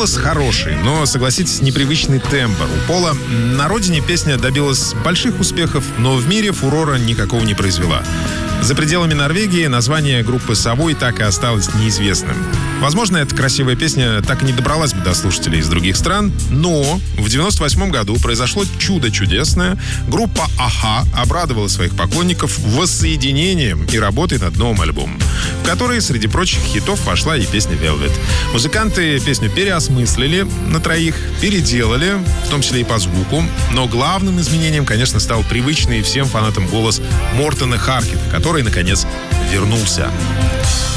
Голос хороший, но, согласитесь, непривычный тембр. У Пола на родине песня добилась больших успехов, но в мире фурора никакого не произвела. За пределами Норвегии название группы «Совой» так и осталось неизвестным. Возможно, эта красивая песня так и не добралась бы до слушателей из других стран, но в 98 году произошло чудо чудесное. Группа «Аха» обрадовала своих поклонников воссоединением и работой над новым альбомом, в который, среди прочих хитов, вошла и песня «Velvet». Музыканты песню переосмыслили на троих, переделали, в том числе и по звуку, но главным изменением, конечно, стал привычный всем фанатам голос Мортена Харкета, который, наконец, вернулся.